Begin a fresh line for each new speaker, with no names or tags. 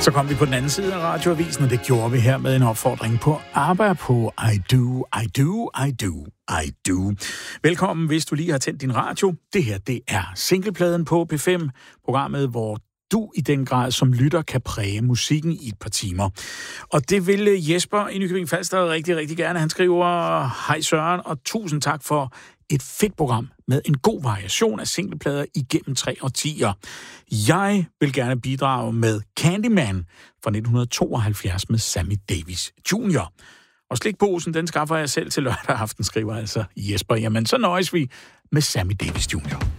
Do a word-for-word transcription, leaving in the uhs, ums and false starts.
Så kom vi på den anden side af radioavisen, og det gjorde vi her med en opfordring på arbejde på I do, I do, I do, I do. Velkommen, hvis du lige har tændt din radio. Det her, det er Singlepladen på P fem, programmet, hvor du i den grad som lytter kan præge musikken i et par timer. Og det vil Jesper i Nykøbing Falster rigtig, rigtig gerne. Han skriver, hej Søren, og tusind tak for et fedt program med en god variation af singleplader igennem tre årtier. Jeg vil gerne bidrage med Candyman fra nitten tooghalvfjerds med Sammy Davis junior Og slikposen, den skaffer jeg selv til lørdag aften, skriver altså Jesper. Jamen, så nøjes vi med Sammy Davis junior